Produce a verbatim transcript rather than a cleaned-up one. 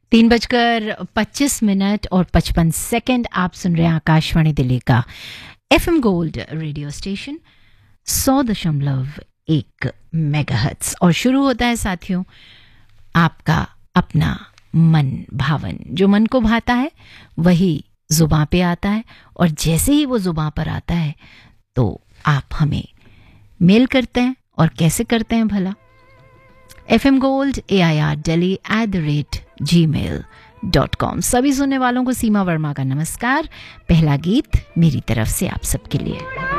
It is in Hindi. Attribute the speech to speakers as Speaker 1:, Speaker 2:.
Speaker 1: तीन बजकर पच्चीस मिनट और पचपन सेकंड आप सुन रहे हैं आकाशवाणी दिल्ली का एफएम गोल्ड रेडियो स्टेशन सौ दशमलव एक मेगाहर्ट्ज और शुरू होता है साथियों आपका अपना मन भावन। जो मन को भाता है वही जुबां पे आता है और जैसे ही वो जुबां पर आता है तो आप हमें मेल करते हैं। और कैसे करते हैं भला? F M gold A I R Delhi at the rate ji mail dot com. सभी सुनने वालों को सीमा वर्मा का नमस्कार। पहला गीत मेरी तरफ से आप सबके लिए।